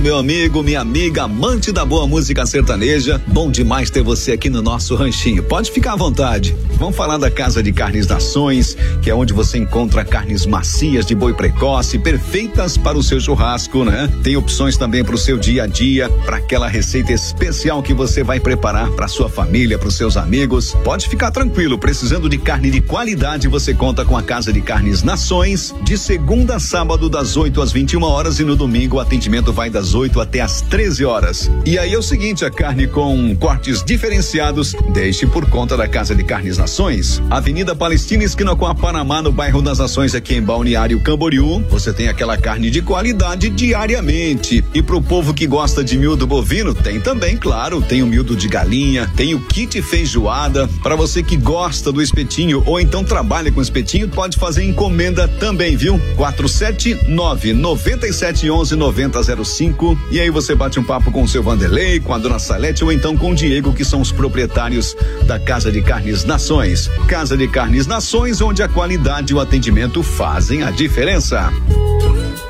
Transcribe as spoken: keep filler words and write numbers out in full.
Meu amigo, minha amiga, amante da boa música sertaneja, bom demais ter você aqui no nosso ranchinho. Pode ficar à vontade. Vamos falar da Casa de Carnes Nações, que é onde você encontra carnes macias de boi precoce, perfeitas para o seu churrasco, né? Tem opções também para o seu dia a dia, para aquela receita especial que você vai preparar para sua família, para os seus amigos. Pode ficar tranquilo, precisando de carne de qualidade, você conta com a Casa de Carnes Nações, de segunda a sábado das oito às vinte e uma horas e no domingo o atendimento vai das oito até às treze horas. E aí é o seguinte, a carne com cortes diferenciados, deixe por conta da Casa de Carnes Nações, Avenida Palestina, esquina com a Panamá, no bairro das Nações, aqui em Balneário Camboriú. Você tem aquela carne de qualidade diariamente. E pro povo que gosta de miúdo bovino, tem também, claro, tem o miúdo de galinha, tem o kit feijoada. Para você que gosta do espetinho ou então trabalha com espetinho, pode fazer encomenda também, viu? quatro sete nove, nove sete um um, nove zero zero cinco. E aí você bate um papo com o seu Vanderlei, com a dona Salete ou então com o Diego, que são os proprietários da Casa de Carnes Nações. Casa de Carnes Nações, onde a qualidade e o atendimento fazem a diferença.